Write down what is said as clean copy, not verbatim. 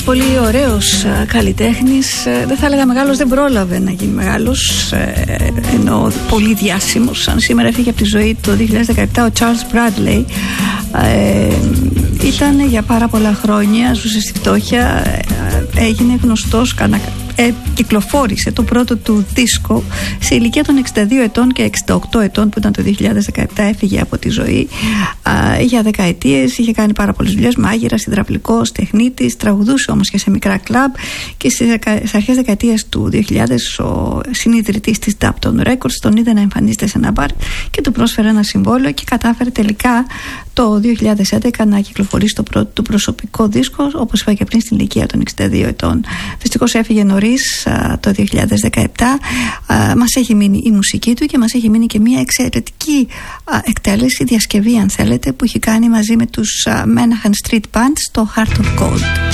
πολύ ωραίος καλλιτέχνης. Δεν θα έλεγα μεγάλος, δεν πρόλαβε να γίνει μεγάλος, ενώ πολύ διάσημος. Σαν σήμερα έφυγε από τη ζωή το 2017 ο Charles Bradley. Ήταν για πάρα πολλά χρόνια, ζούσε στη φτώχεια, έγινε γνωστός, κυκλοφόρησε το πρώτο του δίσκο σε ηλικία των 62 ετών και 68 ετών, που ήταν το 2017. Έφυγε από τη ζωή για δεκαετίες. Είχε κάνει πάρα πολλές δουλειές, μάγειρας, υδραυλικός, τεχνίτης, τραγουδούσε όμως και σε μικρά κλαμπ, και στις αρχές δεκαετίας του 2000 ο συνιδρυτής της Dapton Records τον είδε να εμφανίζεται σε ένα μπαρ και του πρόσφερε ένα συμβόλαιο και κατάφερε τελικά το 2011 να κυκλοφορήσει το πρώτο του προσωπικό δίσκο, όπως είπα και πριν, στην ηλικία των 62 ετών. Δυστυχώς έφυγε νωρίς το 2017. Μας έχει μείνει η μουσική του και μας έχει μείνει και μια εξαιρετική εκτέλεση, διασκευή αν θέλετε, που έχει κάνει μαζί με τους Menahan Street Band στο Heart of Gold.